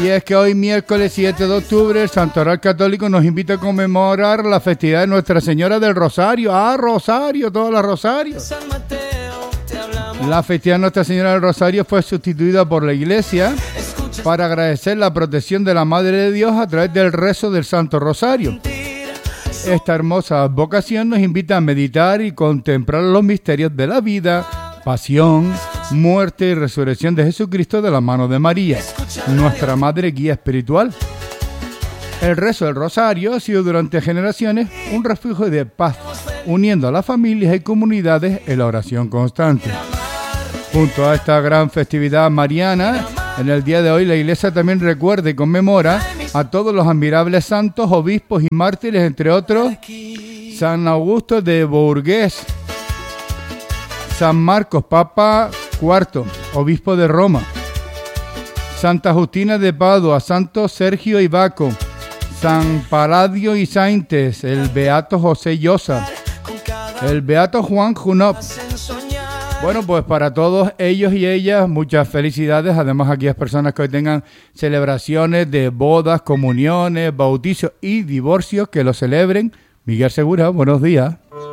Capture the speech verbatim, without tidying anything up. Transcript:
Y es que hoy, miércoles siete de octubre, el Santoral Católico nos invita a conmemorar la festividad de Nuestra Señora del Rosario. ¡Ah, Rosario! ¡Todas las Rosarios! La festividad de Nuestra Señora del Rosario fue sustituida por la Iglesia para agradecer la protección de la Madre de Dios a través del rezo del Santo Rosario. Esta hermosa vocación nos invita a meditar y contemplar los misterios de la vida, pasión, muerte y resurrección de Jesucristo de la mano de María, nuestra Madre Guía Espiritual. El rezo del Rosario ha sido durante generaciones un refugio de paz, uniendo a las familias y comunidades en la oración constante. Junto a esta gran festividad mariana, en el día de hoy la Iglesia también recuerda y conmemora a todos los admirables santos, obispos y mártires, entre otros, San Augusto de Bourges, San Marcos, Papa cuarto, obispo de Roma, Santa Justina de Padua, Santo Sergio y Baco, San Paladio y Saintes, el Beato José Llosa, el Beato Juan Junop. Bueno, pues para todos ellos y ellas, muchas felicidades. Además, a aquellas personas que hoy tengan celebraciones de bodas, comuniones, bautizos y divorcios, que lo celebren. Miguel Segura, buenos días.